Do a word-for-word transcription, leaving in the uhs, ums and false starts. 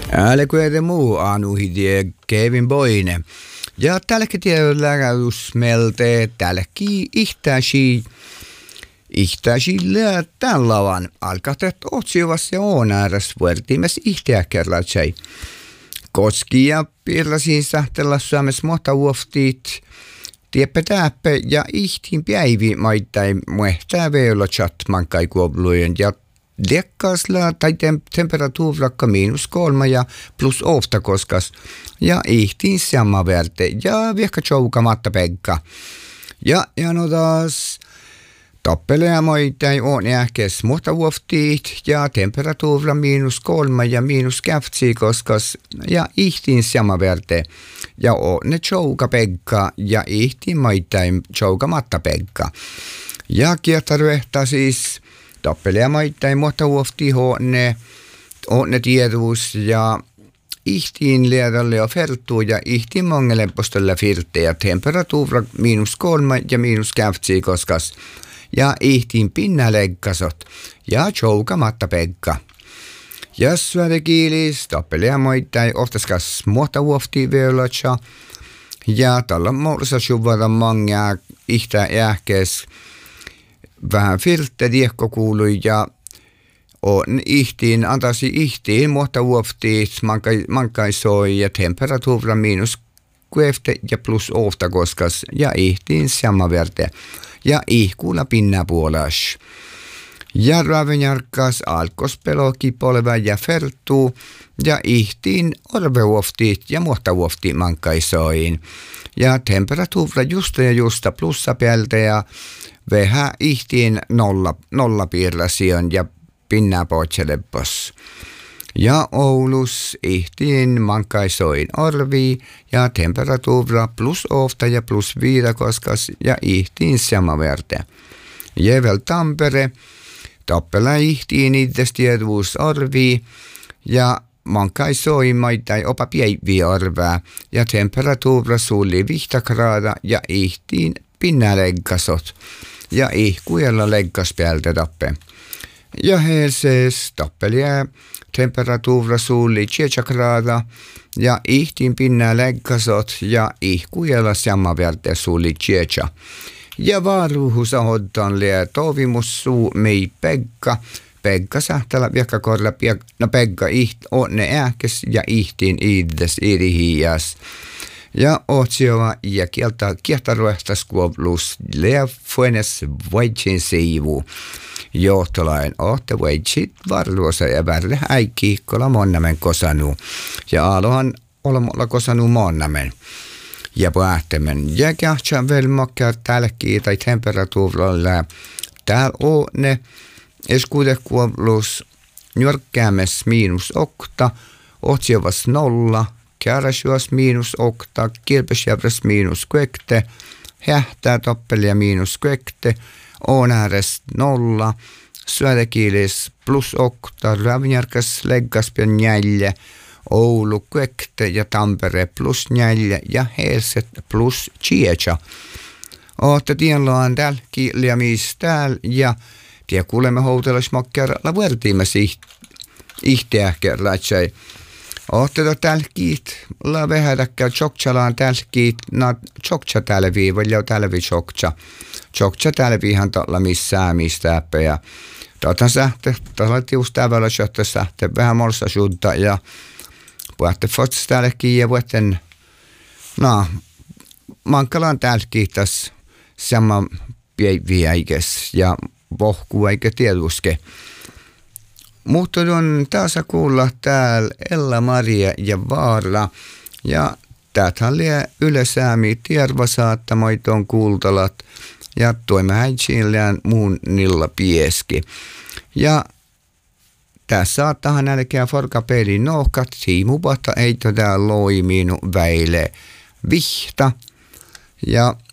Älä muu anuhidie Kevin Boine. Ja tälläkin tiedellä smelte tälläkin ihtäisi ihtäisi tämän lavan alkaa otsiovassa ja on äärässä vuortiimessa ihtäkerratsei. Koski ja piirlasiin sähtellä Suomessa mohta uoftiit tieppä täppä ja ihtiin päivi maittain muehtää veolla chatmankai kuoblujen ja Dekkaasla tai tem- temperatuurakka miinus kolme ja plus ofta koskas ja ihtiin samma värte ja viekka choukamatta pekka. Ja ja no taas tappelea moitain on ähkes mutta uoftiit ja temperatuura miinus kolme ja miinus käftsi koskas ja ihtiin samma värte ja on ne chouka pekka ja ihtiin moitain choukamatta pekka. Ja kiertaruehta siis tappelea maittain, mutta uofti ne, ne tiedus ja ihtiin liadalle ja fertuu ja ihtiin mongelempostolle firte ja temperatuura miinus kolme ja miinus käftsi koskas ja ihtiin pinnaleggasot ja choukamatta pekka. Ja syöde kiilis tappelea maittain oftaskas mutta uofti veolotsa ja tällä muodossa suvata mangaa ihtä ähkees vähän firte diekko kuului ja on ihtiin, antasi ihtiin, mutta uoftiit mankai, mankai soi ja temperatuura miinus kuefte ja plus ofta koskas ja ihtiin samma värte ja ihkuulla pinna puolas. Ja ravenjarkkas alkospeloki polva ja fertuu ja ihtiin orveuoftiit ja muotta uofti mankai soin. Ja temperatuura justa ja justa plussa päältä ja vähän ihtiin nolla, nolla piirlasian ja pinnaa potseleppos. Ja Oulus ihtiin mankaisoin orvi ja temperatuura plus ofta ja plus viida koskas ja ihtiin sama verte. Jevel Tampere, tappela ihtiin itses tieduus orvi ja mankaisoi maitai opa piäivi orvää ja temperatuura suuli vihta graada ja ihtiin pinnaleggasot. Ja ihkujalla leggas päältä tappe. Ja Helsees tappelia temperatuura suuli neljä graada ja ihtiin pinna leggasot ja ihkujalla samma värte suuli neljä. Ja vaaruhusa hoddan lie tovimus suu mei pekka. Pekka sähtälä viekka korla piek, no pekka iht on ne ähkes ja ihtiin iides irihias. Ja otsiova ja kieltä kiehtaruehtas kuoblus lea fuenes vaitsin siivu. Johtolain ohte vaitsit varluosa ja värle äikkiikkola monnamen kosanu. Ja aalohan olemolla kosanu monnamen. Ja pähtemän ja kähtsän velmokkia tälkii tai temperatuuralla. Tääl on ne eskude kuoblus njörkkäämes miinus okta, otsiovas nolla. Kärräsyös miinus okta, kilpesjävres miinus kuekte, hähtää toppelia miinus kuekte, on ääres nolla, syödekiilis plus okta, ravnjärkäs leggaspien neljä, Oulu kuekte ja Tampere plus neljä ja Helset plus neljä. Ootte tienloan täällä kiiliamis täällä ja tie kuulemme houtelusmokkeralla vuortiimes ihteähkerratsei. Ootte tälkiit, la vähätäkkä chokchalaan tälkiit, na chokcha tälvii, vai tälvi chokcha. Chokcha tälviihan tuolla missään mistä ja tuota sähte, tuolla tius tävällä syötte sähte, vähän molsa sudda ja puhutte fots tälkiin ja vuotten, no, mankalaan tälkiit tässä sama päiviäikes ja vohkuu eikä tieduske. Mutta on taas kuulla täällä Ella-Maria ja Vaarla. Ja täältä lie ylesäämi tiervasaattamoiton kuultalat. Ja toimme häitsillään muun nilla pieski. Ja tässä saattahan nälkeä forkapeli nohkat. Siimupahta ei todella loimiinu väile vihta. Ja